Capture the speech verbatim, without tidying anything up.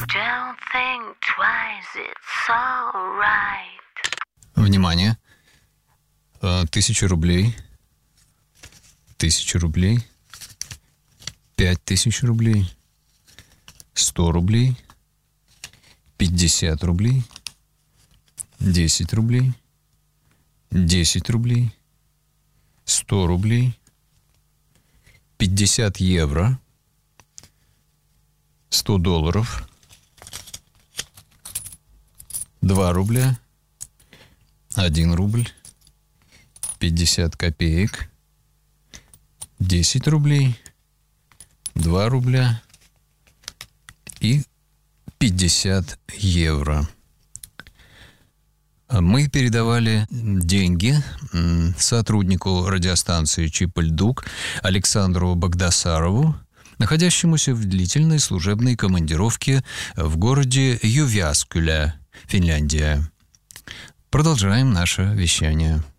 Don't think twice, it's alright. Внимание. А, Тысяча рублей. Тысяча рублей. Пять тысяч рублей. Сто рублей. Пятьдесят рублей. Десять рублей. Десять рублей. Сто рублей. Пятьдесят евро. Сто долларов. Два рубля. Один рубль. Пятьдесят копеек. Десять рублей. Два рубля. И пятьдесят евро. Мы передавали деньги сотруднику радиостанции Чип-Ль-Дук Александру Багдасарову, находящемуся в длительной служебной командировке в городе Ювяскюля, Финляндия. Продолжаем наше вещание.